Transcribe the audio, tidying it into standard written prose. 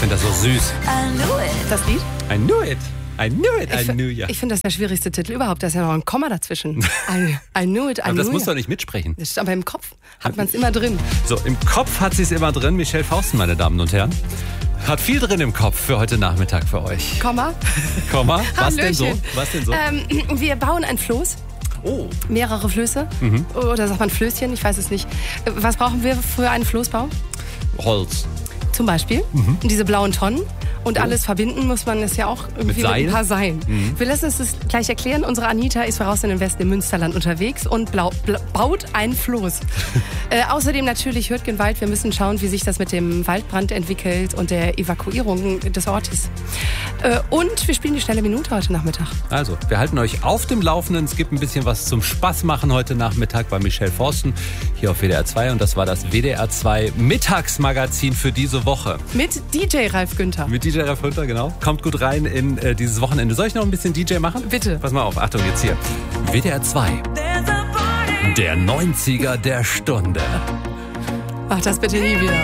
finde das so süß. I knew it. Das Lied? I knew it. I knew it, I knew ya. Ich finde das der schwierigste Titel überhaupt. Da ist ja noch ein Komma dazwischen. I knew it, I Aber knew das muss ya. doch nicht mitsprechen. Aber im Kopf hat man es immer drin. So, im Kopf hat sie es immer drin. Michelle Fausten, meine Damen und Herren. Hat viel drin im Kopf für heute Nachmittag für euch. Komma. Was denn so? Wir bauen ein Floß. Oh. Mehrere Flöße. Oder sagt man Flößchen? Ich weiß es nicht. Was brauchen wir für einen Floßbau? Holz. Zum Beispiel. Diese blauen Tonnen. Und alles verbinden muss man es ja auch irgendwie mit ein paar Seilen. Wir lassen uns das gleich erklären. Unsere Anita ist voraus in den Westen im Münsterland unterwegs und baut ein Floß. Außerdem natürlich Hürtgenwald. Wir müssen schauen, wie sich das mit dem Waldbrand entwickelt und der Evakuierung des Ortes. Und wir spielen die schnelle Minute heute Nachmittag. Also, wir halten euch auf dem Laufenden. Es gibt ein bisschen was zum Spaß machen heute Nachmittag bei Michelle Fausten hier auf WDR 2. Und das war das WDR 2 Mittagsmagazin für diese Woche. Mit DJ Ralf Günther. Mit DJ Ralf Günther, genau. Kommt gut rein in dieses Wochenende. Soll ich noch ein bisschen DJ machen? Bitte. Pass mal auf, Achtung jetzt hier. WDR 2. Der 90er der Stunde. Mach das bitte nie wieder.